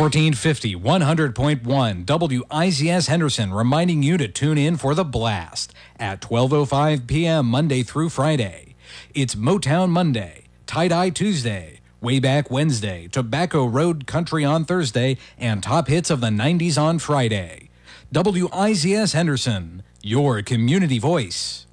1450, 100.1 WIZS Henderson, reminding you to tune in for The Blast at 12:05 p.m. Monday through Friday. It's Motown Monday, Tie-Dye Tuesday, Way Back Wednesday, Tobacco Road Country on Thursday, and Top Hits of the 90s on Friday. WIZS Henderson, your community voice.